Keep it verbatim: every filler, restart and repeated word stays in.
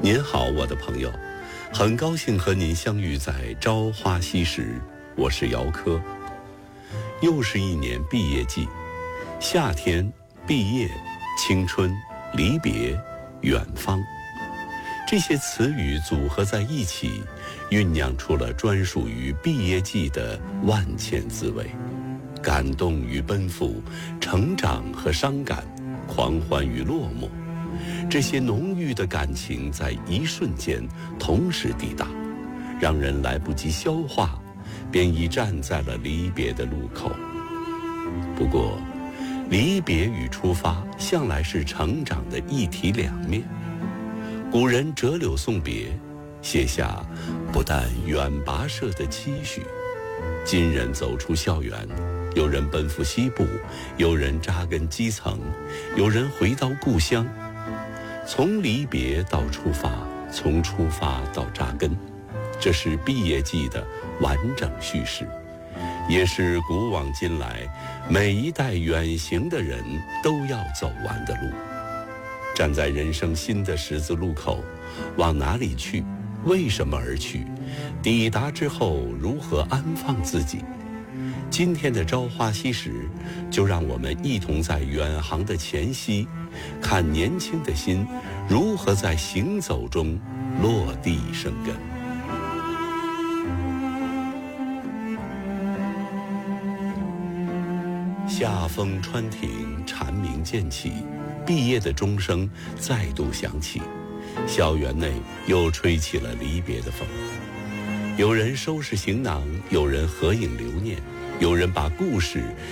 您好，我的朋友，很高兴和您相遇在朝花夕拾，我是姚科。又是一年毕业季，夏天、毕业、青春、离别、远方，这些词语组合在一起，酝酿出了专属于毕业季的万千滋味。感动与奔赴，成长和伤感，狂欢与落寞，这些浓郁的感情在一瞬间同时抵达，让人来不及消化，便已站在了离别的路口。不过，离别与出发向来是成长的一体两面。古人折柳送别，写下不但远跋涉的期许。今人走出校园，有人奔赴西部，有人扎根基层，有人回到故乡。从离别到出发，从出发到扎根，这是毕业季的完整叙事，也是古往今来每一代远行的人都要走完的路。站在人生新的十字路口，往哪里去？为什么而去？抵达之后如何安放自己？今天的朝花夕拾，就让我们一同在远航的前夕，看年轻的心如何在行走中落地生根。夏风川亭，蝉鸣渐起，毕业的钟声再度响起，校园内又吹起了离别的风。有人收拾行囊，有人合影留念，有人把故事